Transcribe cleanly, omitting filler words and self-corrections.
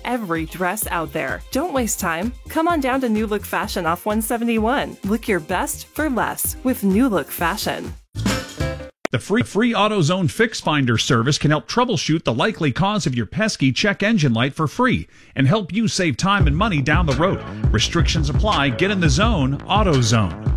every dress out there. Don't waste time. Come on down to New Look Fashion off 171. Look your best for less with New Look Fashion. The free AutoZone Fix Finder service can help troubleshoot the likely cause of your pesky check engine light for free and help you save time and money down the road. Restrictions apply. Get in the zone. AutoZone.